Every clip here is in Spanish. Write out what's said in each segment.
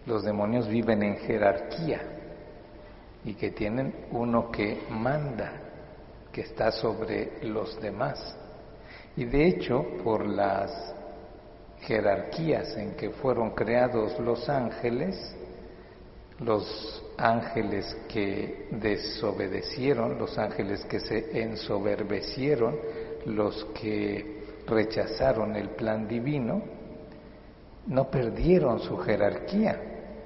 Los demonios viven en jerarquía y que tienen uno que manda, que está sobre los demás. Y de hecho, por las jerarquías en que fueron creados los ángeles que desobedecieron, los ángeles que se ensoberbecieron, los que rechazaron el plan divino, no perdieron su jerarquía.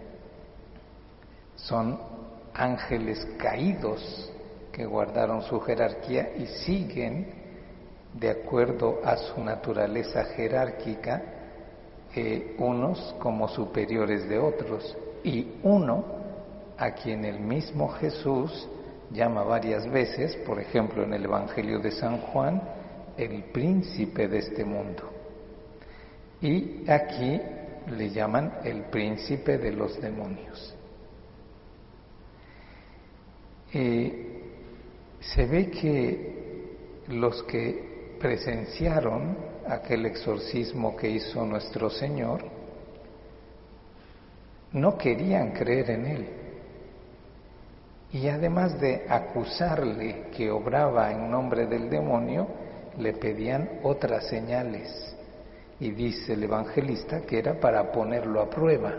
Son ángeles caídos que guardaron su jerarquía y siguen de acuerdo a su naturaleza jerárquica, unos como superiores de otros, y uno a quien el mismo Jesús llama varias veces, por ejemplo en el Evangelio de San Juan, el príncipe de este mundo. Y aquí le llaman el príncipe de los demonios. Se ve que los que presenciaron aquel exorcismo que hizo nuestro Señor no querían creer en Él, y además de acusarle que obraba en nombre del demonio, le pedían otras señales, y dice el evangelista que era para ponerlo a prueba.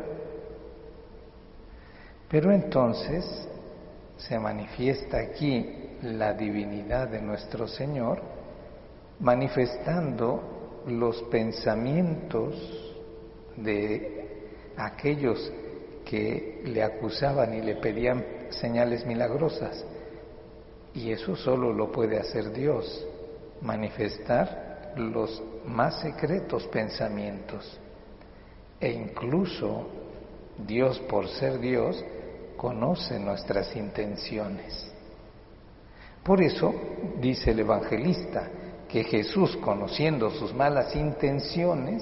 Pero entonces se manifiesta aquí la divinidad de nuestro Señor, manifestando los pensamientos de aquellos que le acusaban y le pedían señales milagrosas. Y eso solo lo puede hacer Dios, manifestar los más secretos pensamientos. E incluso Dios, por ser Dios, conoce nuestras intenciones. Por eso dice el evangelista que Jesús, conociendo sus malas intenciones,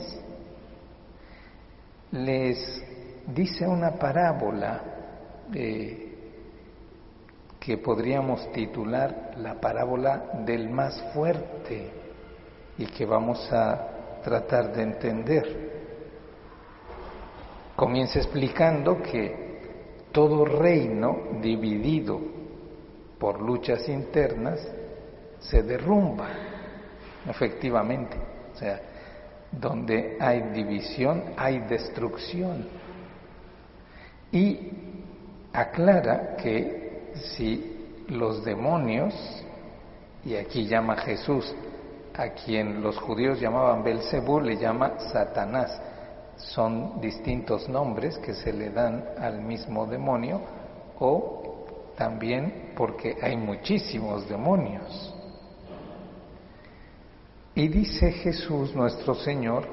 les dice una parábola que podríamos titular la parábola del más fuerte, y que vamos a tratar de entender. Comienza explicando que todo reino dividido por luchas internas se derrumba, efectivamente. O sea, donde hay división hay destrucción. Y aclara que si los demonios, y aquí llama Jesús a quien los judíos llamaban Belcebú, le llama Satanás. Son distintos nombres que se le dan al mismo demonio, o también porque hay muchísimos demonios. Y dice Jesús nuestro Señor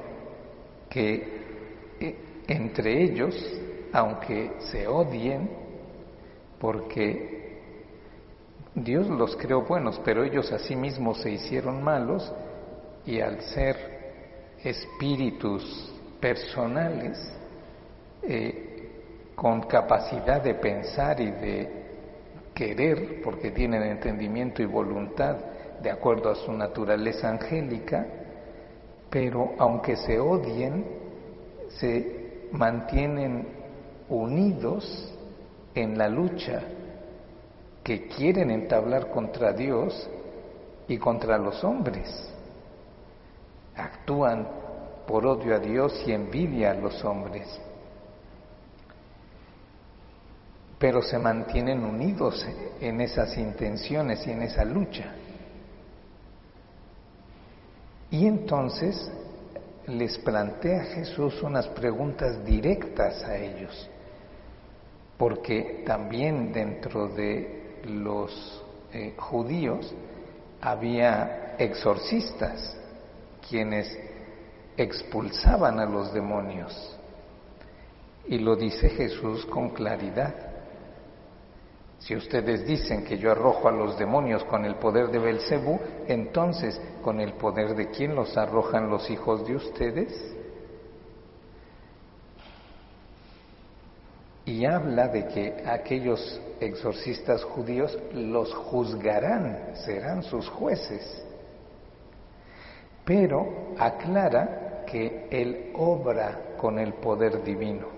que entre ellos, aunque se odien, porque Dios los creó buenos, pero ellos asimismos se hicieron malos, y al ser espíritus personales, con capacidad de pensar y de querer, porque tienen entendimiento y voluntad de acuerdo a su naturaleza angélica, pero aunque se odien, se mantienen unidos en la lucha que quieren entablar contra Dios y contra los hombres. Actúan por odio a Dios y envidia a los hombres, pero se mantienen unidos en esas intenciones y en esa lucha. Y entonces les plantea Jesús unas preguntas directas a ellos, porque también dentro de los judíos había exorcistas, quienes expulsaban a los demonios, y lo dice Jesús con claridad. Si ustedes dicen que yo arrojo a los demonios con el poder de Belcebú, entonces, ¿con el poder de quién los arrojan los hijos de ustedes? Y habla de que aquellos exorcistas judíos los juzgarán, serán sus jueces. Pero aclara que Él obra con el poder divino.